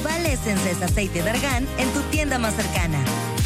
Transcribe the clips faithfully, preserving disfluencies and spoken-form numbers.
Herbal Essence es aceite de argán en tu tienda más cercana.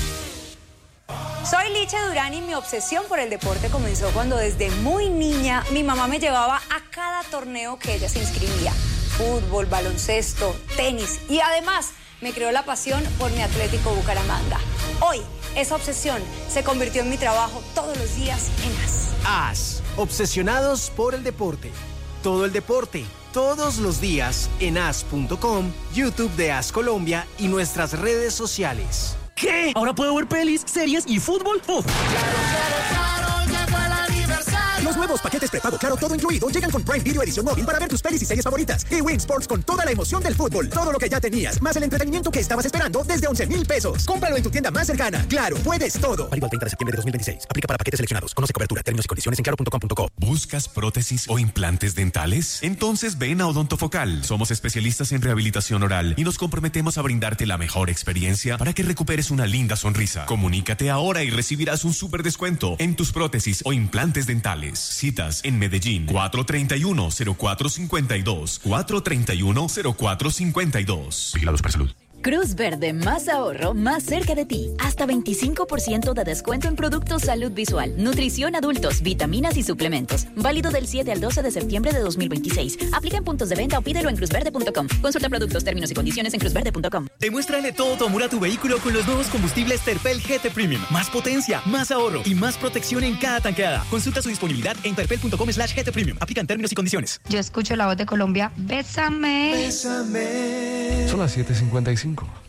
Soy Licha Durán y mi obsesión por el deporte comenzó cuando desde muy niña mi mamá me llevaba a cada torneo que ella se inscribía. Fútbol, baloncesto, tenis y además me creó la pasión por mi Atlético Bucaramanga. Hoy, esa obsesión se convirtió en mi trabajo todos los días en A S. A S, obsesionados por el deporte. Todo el deporte, todos los días en A S punto com, YouTube de A S Colombia y nuestras redes sociales. ¿Qué? ¿Ahora puedo ver pelis, series y fútbol? ¡Uf! ¡Claro, claro, claro! ¡Llegó el aniversario! Los nuevos paquetes prepago Claro Todo Incluido llegan con Prime Video Edición Móvil para ver tus pelis y series favoritas. Y Win Sports con toda la emoción del fútbol. Todo lo que ya tenías, más el entretenimiento que estabas esperando desde once mil pesos. Cómpralo en tu tienda más cercana. Claro, puedes todo. Válido el treinta de septiembre de dos mil veintiséis. Aplica para paquetes seleccionados. Conoce cobertura, términos y condiciones en claro punto com punto co. ¿Buscas prótesis o implantes dentales? Entonces ven a Odontofocal. Somos especialistas en rehabilitación oral y nos comprometemos a brindarte la mejor experiencia para que recuperes una linda sonrisa. Comunícate ahora y recibirás un súper descuento en tus prótesis o implantes dentales. Citas en Medellín, cuatro treinta y uno, cero cuatro cincuenta y dos, cuatro treinta y uno, cero cuatro cincuenta y dos. Vigilados para salud. Cruz Verde, más ahorro, más cerca de ti. Hasta veinticinco por ciento de descuento en productos salud visual, nutrición adultos, vitaminas y suplementos. Válido del siete al doce de septiembre de dos mil veintiséis. Aplica en puntos de venta o pídelo en cruz verde punto com. Consulta productos, términos y condiciones en cruz verde punto com. Demuéstrale todo tu amor a tu vehículo con los nuevos combustibles Terpel G T Premium. Más potencia, más ahorro y más protección en cada tanqueada. Consulta su disponibilidad en terpel punto com slash G T Premium. Aplican términos y condiciones. Yo escucho la voz de Colombia. Bésame. Bésame. Son las siete cincuenta y cinco.